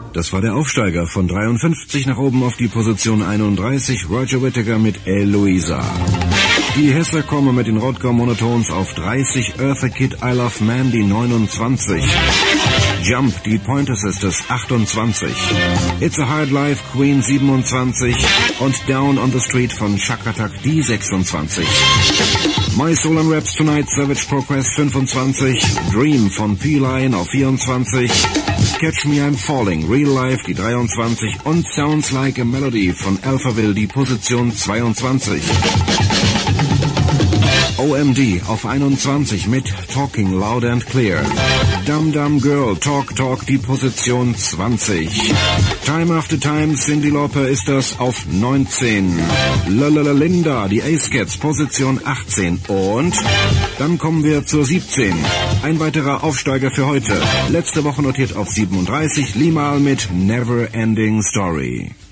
Das war der Aufsteiger von 53 nach oben auf die Position 31, Roger Whittaker mit Eloisa. Die Hesse kommen mit den Rodger Monotones auf 30, Eartha Kitt, I Love Mandy 29. Jump, die Pointer Sisters 28. It's a Hard Life, Queen 27. Und Down on the Street von Chaka Attack, die 26. My Soul and Raps Tonight, Savage Progress 25. Dream von P-Line auf 24. Catch Me I'm Falling, Real Life, die 23. Und Sounds Like a Melody von Alphaville, die Position 22. OMD auf 21 mit Talking Loud and Clear. Dum Dum Girl, Talk Talk, die Position 20. Time After Time, Cyndi Lauper ist das auf 19. Linda, die Ace Cats, Position 18. Und dann kommen wir zur 17. Ein weiterer Aufsteiger für heute. Letzte Woche notiert auf 37, Limahl mit Never Ending Story.